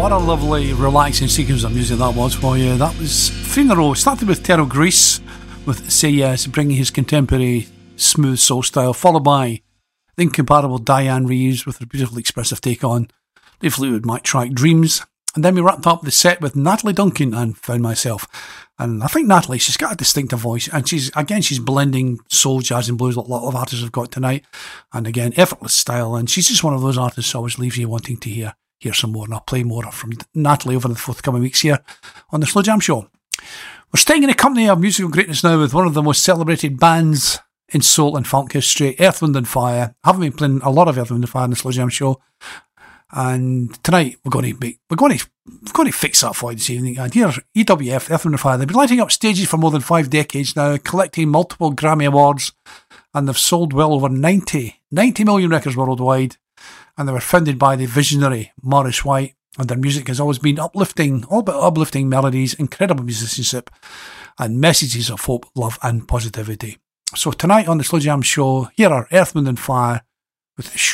What a lovely, relaxing sequence of music that was for you. That was three in a row. Started with Terrell Grease with Say Yes, bringing his contemporary smooth soul style, followed by the incomparable Diane Reeves with her beautifully expressive take on the Fleetwood Mac track Dreams. And then we wrapped up the set with Natalie Duncan and Found Myself. And I think Natalie, she's got a distinctive voice, and she's blending soul, jazz and blues like a lot of artists have got tonight. And again, effortless style, and she's just one of those artists who always leaves you wanting to hear some more, and I'll play more from Natalie over the forthcoming weeks here on the Slow Jam Show. We're staying in the company of musical greatness now with one of the most celebrated bands in soul and funk history, Earth, Wind and Fire. I haven't been playing a lot of Earth, Wind and Fire on the Slow Jam Show, and tonight we're going to fix that for you this evening. And here, EWF, Earth, Wind and Fire, they've been lighting up stages for more than 5 decades now, collecting multiple Grammy Awards, and they've sold well over 90 million records worldwide. And they were founded by the visionary Morris White, and their music has always been uplifting, all about uplifting melodies, incredible musicianship, and messages of hope, love, and positivity. So tonight on the Slow Jam Show, here are Earth, Wind and Fire with